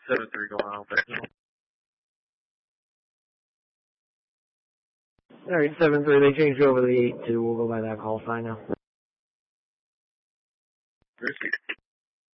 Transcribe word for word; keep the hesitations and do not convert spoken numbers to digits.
seven three going on back now. Alright, seven three, they changed over the eight two. We'll go by that call sign now. Risky.